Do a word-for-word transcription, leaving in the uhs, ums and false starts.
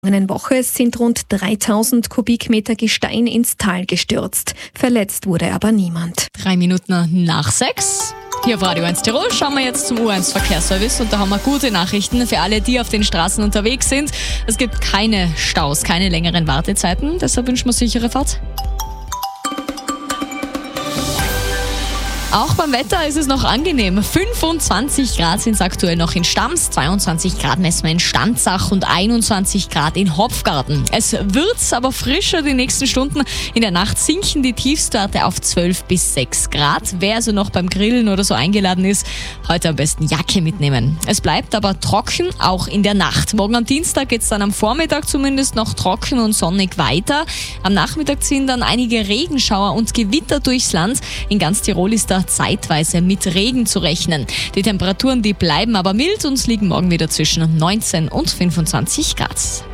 In der Woche sind rund dreitausend Kubikmeter Gestein ins Tal gestürzt. Verletzt wurde aber niemand. Drei Minuten nach sechs. Hier auf Radio eins Tirol schauen wir jetzt zum U eins Verkehrsservice und da haben wir gute Nachrichten für alle, die auf den Straßen unterwegs sind. Es gibt keine Staus, keine längeren Wartezeiten, deshalb wünschen wir sichere Fahrt. Auch beim Wetter ist es noch angenehm. fünfundzwanzig Grad sind es aktuell noch in Stams, zweiundzwanzig Grad messen wir in Standsach und einundzwanzig Grad in Hopfgarten. Es wird aber frischer die nächsten Stunden. In der Nacht sinken die Tiefstwerte auf zwölf bis sechs Grad. Wer also noch beim Grillen oder so eingeladen ist, heute am besten Jacke mitnehmen. Es bleibt aber trocken, auch in der Nacht. Morgen am Dienstag geht es dann am Vormittag zumindest noch trocken und sonnig weiter. Am Nachmittag ziehen dann einige Regenschauer und Gewitter durchs Land. In ganz Tirol ist da zeitweise mit Regen zu rechnen. Die Temperaturen, die bleiben aber mild und liegen morgen wieder zwischen neunzehn und fünfundzwanzig Grad.